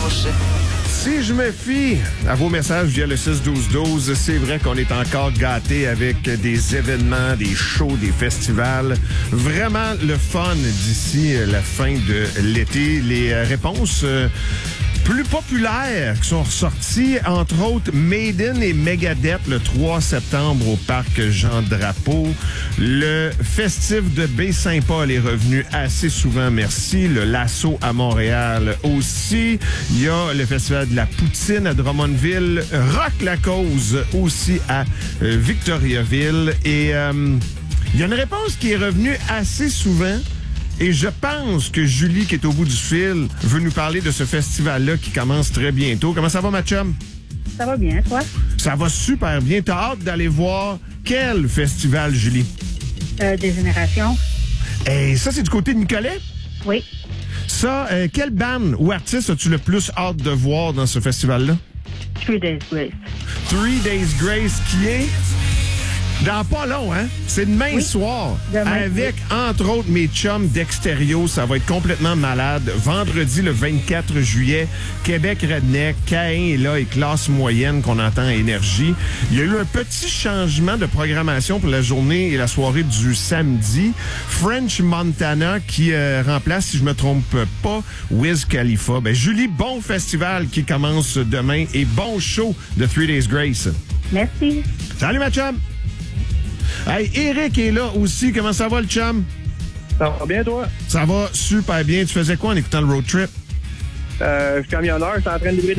dimanche. Si je me fie à vos messages via le 6-12-12, c'est vrai qu'on est encore gâtés avec des événements, des shows, des festivals. Vraiment le fun d'ici la fin de l'été. Les réponses plus populaires qui sont ressorties, entre autres Maiden et Megadeth le 3 septembre au parc Jean-Drapeau. Le festif de Baie-Saint-Paul est revenu assez souvent, merci. Le Lasso à Montréal aussi. Il y a le festival de la Poutine à Drummondville. Rock la cause aussi à Victoriaville. Et il y a une réponse qui est revenue assez souvent. Et je pense que Julie, qui est au bout du fil, veut nous parler de ce festival-là qui commence très bientôt. Comment ça va, ma chum? Ça va bien, toi? Ça va super bien. T'as hâte d'aller voir quel festival, Julie? Des générations. Et ça, c'est du côté de Nicolet? Oui. Ça, quelle band ou artiste as-tu le plus hâte de voir dans ce festival-là? 3 Days Grace. 3 Days Grace, qui est dans pas long, hein? C'est demain soir. Demain, avec, entre autres, mes chums d'Extérieur. Ça va être complètement malade. Vendredi, le 24 juillet, Québec Redneck, Caïn est là et classe moyenne qu'on entend à Énergie. Il y a eu un petit changement de programmation pour la journée et la soirée du samedi. French Montana qui remplace, si je me trompe pas, Wiz Khalifa. Ben, Julie, bon festival qui commence demain et bon show de 3 Days Grace. Merci. Salut, ma chum! Hey, Eric est là aussi. Comment ça va, le chum? Ça va bien, toi? Ça va super bien. Tu faisais quoi en écoutant le road trip? Je suis camionneur, je suis en train de livrer